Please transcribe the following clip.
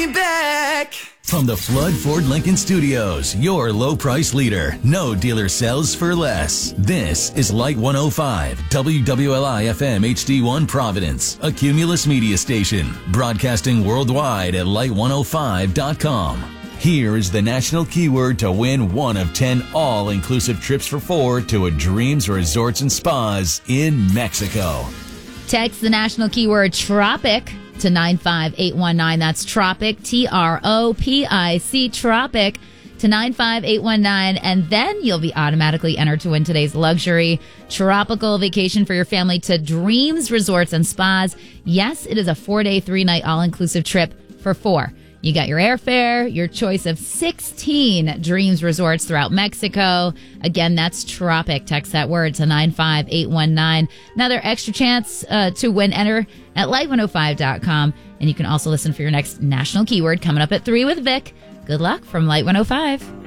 Back. From the Flood Ford Lincoln Studios, your low price leader. No dealer sells for less. This is Light 105, WWLI FM HD1 Providence, a Cumulus media station, broadcasting worldwide at light105.com. Here is the national keyword to win one of 10 all-inclusive trips for 4 to a Dreams Resorts and Spas in Mexico. Text the national keyword tropic to 95819. That's tropic, TROPIC, tropic to 95819. And then you'll be automatically entered to win today's luxury tropical vacation for your family to Dreams Resorts and Spas. Yes, it is a 4-day, 3-night all-inclusive trip for 4. You got your airfare, your choice of 16 Dreams Resorts throughout Mexico. Again, that's tropic. Text that word to 95819. Another extra chance to win. Enter at light105.com. And you can also listen for your next national keyword coming up at 3 with Vic. Good luck from Light 105.